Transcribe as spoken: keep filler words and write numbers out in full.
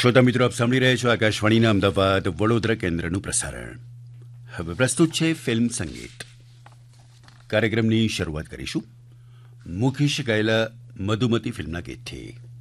શ્રોતા મિત્રો, આપ સાંભળી રહ્યા છો આકાશવાણીના અમદાવાદ વડોદરા કેન્દ્રનું પ્રસારણ. હવે પ્રસ્તુત છે ફિલ્મ સંગીત. કાર્યક્રમની શરૂઆત કરીશું મુકેશ ગાયેલા મધુમતી ફિલ્મના ગીતથી.